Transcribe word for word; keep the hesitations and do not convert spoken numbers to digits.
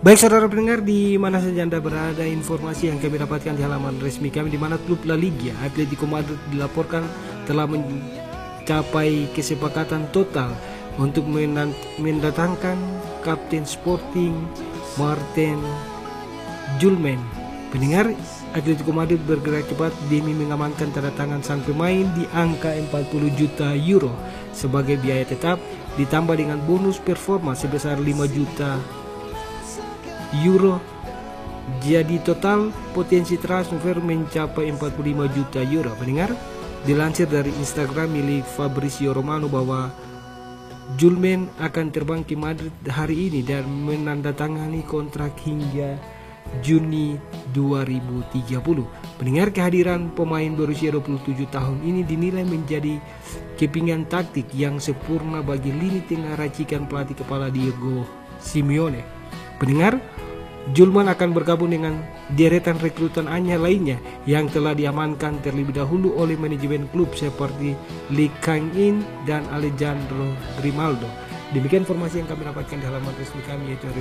Baik saudara pendengar, di mana saja Anda berada, informasi yang kami dapatkan di halaman resmi kami di mana klub La Liga Atletico Madrid dilaporkan telah mencapai kesepakatan total untuk mendatangkan Kapten Sporting Martin Jurman. Pendengar, Atletico Madrid bergerak cepat demi mengamankan tanda tangan sang pemain di angka empat puluh juta euro sebagai biaya tetap, ditambah dengan bonus performa sebesar lima juta euro. Jadi total potensi transfer mencapai empat puluh lima juta euro. Pendengar, dilansir dari Instagram milik Fabrizio Romano bahwa Jurman akan terbang ke Madrid hari ini dan menandatangani kontrak hingga Juni dua ribu tiga puluh. Pendengar, kehadiran pemain berusia dua puluh tujuh tahun ini dinilai menjadi kepingan taktik yang sempurna bagi lini tengah racikan pelatih kepala Diego Simeone. Pendengar, Jurman akan bergabung dengan deretan rekrutan anyar lainnya yang telah diamankan terlebih dahulu oleh manajemen klub seperti Lee Kang-in dan Alejandro Grimaldo. Demikian informasi yang kami dapatkan di halaman resmi kami, yaitu